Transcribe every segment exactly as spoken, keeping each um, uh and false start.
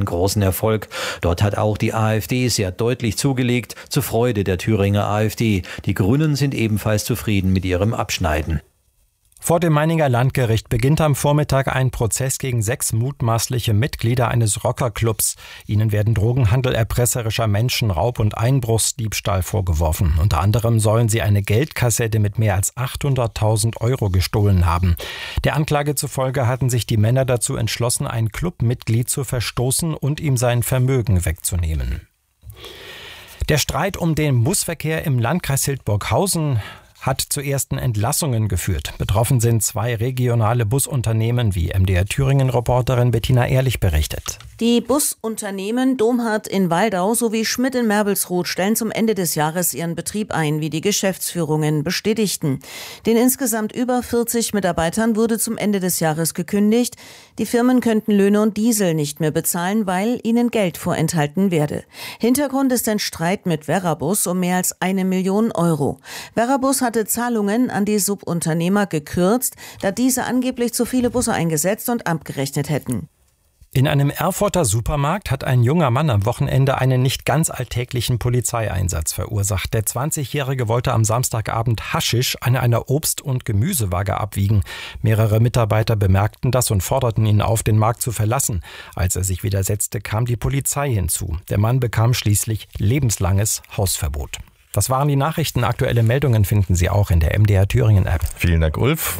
großen Erfolg. Dort hat auch die AfD sehr deutlich zugelegt, zur Freude der Thüringer AfD. Die Grünen sind ebenfalls zufrieden mit ihrem Abschneiden. Vor dem Meininger Landgericht beginnt am Vormittag ein Prozess gegen sechs mutmaßliche Mitglieder eines Rockerclubs. Ihnen werden Drogenhandel, erpresserischer Menschenraub und Einbruchsdiebstahl vorgeworfen. Unter anderem sollen sie eine Geldkassette mit mehr als achthunderttausend Euro gestohlen haben. Der Anklage zufolge hatten sich die Männer dazu entschlossen, ein Clubmitglied zu verstoßen und ihm sein Vermögen wegzunehmen. Der Streit um den Busverkehr im Landkreis Hildburghausen hat zu ersten Entlassungen geführt. Betroffen sind zwei regionale Busunternehmen, wie M D R Thüringen-Reporterin Bettina Ehrlich berichtet. Die Busunternehmen Domhardt in Waldau sowie Schmidt in Merbelsroth stellen zum Ende des Jahres ihren Betrieb ein, wie die Geschäftsführungen bestätigten. Den insgesamt über vierzig Mitarbeitern wurde zum Ende des Jahres gekündigt. Die Firmen könnten Löhne und Diesel nicht mehr bezahlen, weil ihnen Geld vorenthalten werde. Hintergrund ist ein Streit mit Verabus um mehr als eine Million Euro. Verabus hatte Zahlungen an die Subunternehmer gekürzt, da diese angeblich zu viele Busse eingesetzt und abgerechnet hätten. In einem Erfurter Supermarkt hat ein junger Mann am Wochenende einen nicht ganz alltäglichen Polizeieinsatz verursacht. Der zwanzigjährige wollte am Samstagabend Haschisch an einer Obst- und Gemüsewaage abwiegen. Mehrere Mitarbeiter bemerkten das und forderten ihn auf, den Markt zu verlassen. Als er sich widersetzte, kam die Polizei hinzu. Der Mann bekam schließlich lebenslanges Hausverbot. Das waren die Nachrichten. Aktuelle Meldungen finden Sie auch in der M D R Thüringen App. Vielen Dank, Ulf.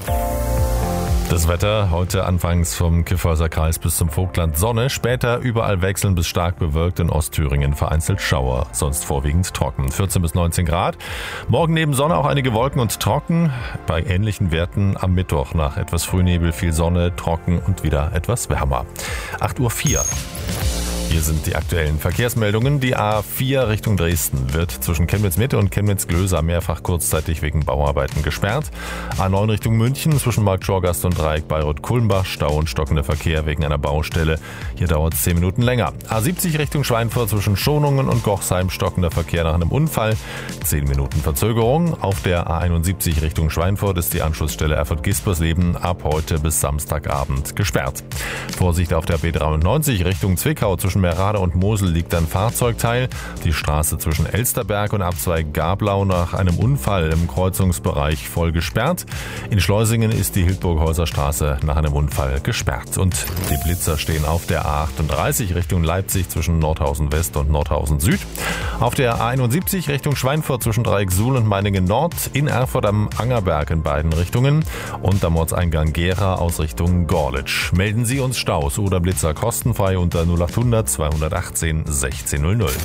Das Wetter heute anfangs vom Kyffhäuser Kreis bis zum Vogtland Sonne, später überall wechselnd bis stark bewölkt, in Ostthüringen vereinzelt Schauer, sonst vorwiegend trocken. vierzehn bis neunzehn Grad. Morgen neben Sonne auch einige Wolken und trocken. Bei ähnlichen Werten am Mittwoch nach etwas Frühnebel viel Sonne, trocken und wieder etwas wärmer. acht Uhr vier. Hier sind die aktuellen Verkehrsmeldungen. Die A vier Richtung Dresden wird zwischen Chemnitz-Mitte und Chemnitz-Glöser mehrfach kurzzeitig wegen Bauarbeiten gesperrt. A neun Richtung München zwischen Markt-Schorgast und Dreieck Bayreuth-Kulmbach, Stau und stockender Verkehr wegen einer Baustelle. Hier dauert es zehn Minuten länger. A siebzig Richtung Schweinfurt zwischen Schonungen und Gochsheim, stockender Verkehr nach einem Unfall. zehn Minuten Verzögerung. Auf der A einundsiebzig Richtung Schweinfurt ist die Anschlussstelle Erfurt-Gispersleben ab heute bis Samstagabend gesperrt. Vorsicht auf der B dreiundneunzig Richtung Zwickau zwischen Merade und Mosel liegt ein Fahrzeugteil. Die Straße zwischen Elsterberg und Abzweig Gablau nach einem Unfall im Kreuzungsbereich voll gesperrt. In Schleusingen ist die Hildburghauser Straße nach einem Unfall gesperrt. Und die Blitzer stehen auf der A achtunddreißig Richtung Leipzig zwischen Nordhausen West und Nordhausen Süd. Auf der A einundsiebzig Richtung Schweinfurt zwischen Dreieck Suhl und Meiningen Nord. In Erfurt am Angerberg in beiden Richtungen. Und am Ortseingang Gera aus Richtung Gorlitsch. Melden Sie uns Staus oder Blitzer kostenfrei unter null achthundert zweihundertachtzehn sechzehn null null.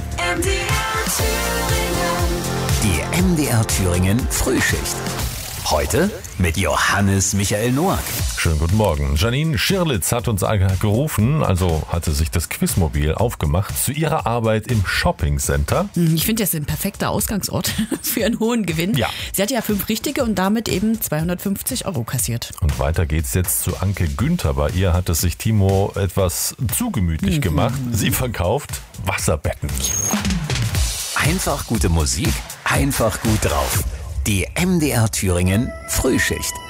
Die M D R Thüringen Frühschicht. Heute mit Johannes Michael Noack. Schönen guten Morgen. Janine Schirlitz hat uns gerufen, also hatte sich das Quizmobil aufgemacht zu ihrer Arbeit im Shoppingcenter. Ich finde, das ist ein perfekter Ausgangsort für einen hohen Gewinn. Ja. Sie hatte ja fünf Richtige und damit eben zweihundertfünfzig Euro kassiert. Und weiter geht's jetzt zu Anke Günther. Bei ihr hat es sich Timo etwas zu gemütlich mhm. gemacht. Sie verkauft Wasserbetten. Einfach gute Musik, einfach gut drauf. Die M D R Thüringen Frühschicht.